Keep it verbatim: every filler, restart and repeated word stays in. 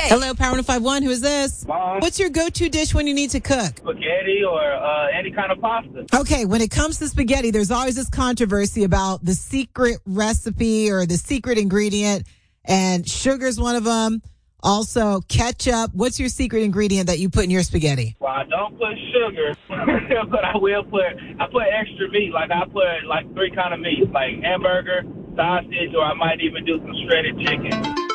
Hello, Power one oh five one. Who is this? Mom. What's your go-to dish when you need to cook? Spaghetti or uh, any kind of pasta. Okay, when it comes to spaghetti, there's always this controversy about the secret recipe or the secret ingredient, and sugar's one of them. Also, ketchup. What's your secret ingredient that you put in your spaghetti? Well, I don't put sugar, but I will put, I put extra meat. Like, I put, like, three kind of meats, like hamburger, sausage, or I might even do some shredded chicken.